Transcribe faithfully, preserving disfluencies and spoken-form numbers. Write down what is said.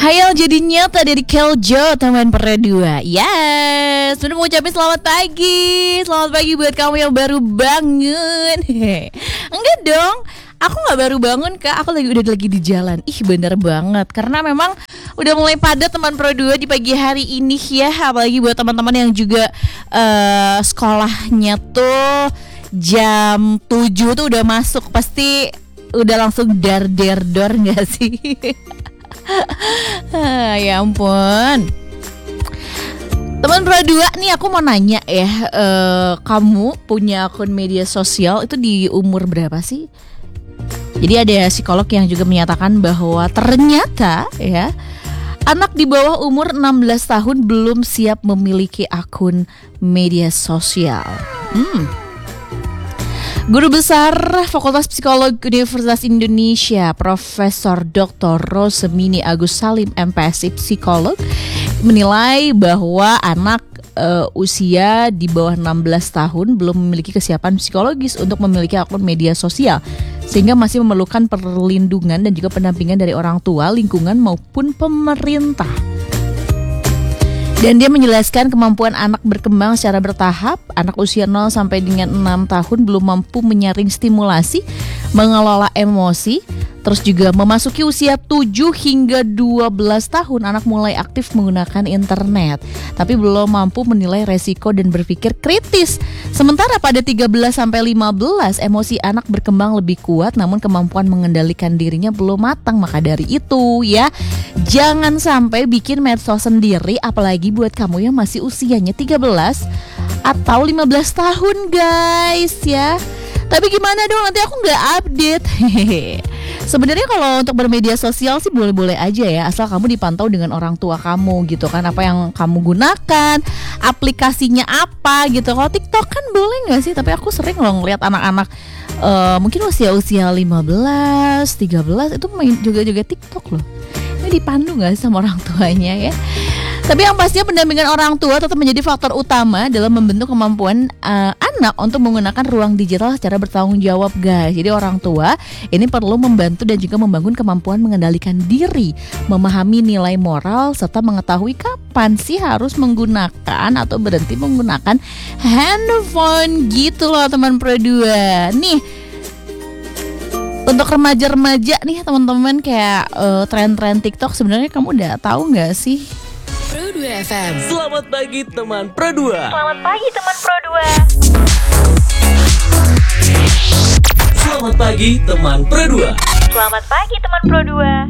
Hayal jadi nyata dari Keljo teman Perdua. Yes, sudah mau ucapin selamat pagi. Selamat pagi buat kamu yang baru bangun. Enggak dong, aku gak baru bangun kak, aku lagi udah lagi di jalan. Ih bener banget, karena memang udah mulai padat teman Pro dua di pagi hari ini ya. Apalagi buat teman-teman yang juga uh, sekolahnya tuh jam tujuh tuh udah masuk. Pasti udah langsung dar der dor gak sih? Ya ampun. Teman Pro dua nih, aku mau nanya ya, uh, kamu punya akun media sosial itu di umur berapa sih? Jadi ada psikolog yang juga menyatakan bahwa ternyata ya, anak di bawah umur enam belas tahun belum siap memiliki akun media sosial. Hmm. Guru Besar Fakultas Psikologi Universitas Indonesia, Profesor Doktor Rosemini Agus Salim, M Phil, psikolog, menilai bahwa anak uh, usia di bawah enam belas tahun belum memiliki kesiapan psikologis untuk memiliki akun media sosial, sehingga masih memerlukan perlindungan dan juga pendampingan dari orang tua, lingkungan maupun pemerintah. Dan dia menjelaskan kemampuan anak berkembang secara bertahap. Anak usia nol sampai dengan enam tahun belum mampu menyaring stimulasi, mengelola emosi. Terus juga memasuki usia tujuh hingga dua belas tahun anak mulai aktif menggunakan internet, tapi belum mampu menilai resiko dan berpikir kritis. Sementara pada tiga belas sampai lima belas emosi anak berkembang lebih kuat, namun kemampuan mengendalikan dirinya belum matang. Maka dari itu ya, jangan sampai bikin medsos sendiri, apalagi buat kamu yang masih usianya tiga belas atau lima belas tahun guys ya. Tapi gimana dong, nanti aku gak update. Sebenarnya kalau untuk bermedia sosial sih boleh-boleh aja ya, asal kamu dipantau dengan orang tua kamu gitu kan, apa yang kamu gunakan, aplikasinya apa gitu. Kalau TikTok kan boleh gak sih? Tapi aku sering loh ngeliat anak-anak uh, mungkin usia-usia lima belas, tiga belas itu main juga-juga TikTok loh. Ini dipandu gak sih sama orang tuanya ya? Tapi yang pastinya pendampingan orang tua tetap menjadi faktor utama dalam membentuk kemampuan uh, anak untuk menggunakan ruang digital secara bertanggung jawab guys. Jadi orang tua ini perlu membantu dan juga membangun kemampuan mengendalikan diri, memahami nilai moral, serta mengetahui kapan sih harus menggunakan atau berhenti menggunakan handphone gitu loh teman Pro dua. Nih, untuk remaja-remaja nih teman-teman, kayak uh, tren-tren TikTok sebenarnya kamu udah tahu nggak sih? Pro dua F M. Selamat pagi teman Pro dua. Selamat pagi teman Pro dua. Selamat pagi teman Pro dua. Selamat pagi teman Pro dua.